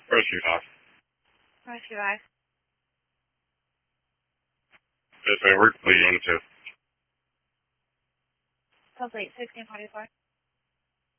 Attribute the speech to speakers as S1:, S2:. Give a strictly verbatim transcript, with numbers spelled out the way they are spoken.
S1: Rescue five.
S2: Rescue five.
S1: Yes, ma'am. We're completing on the two.
S2: Complete sixteen forty-four.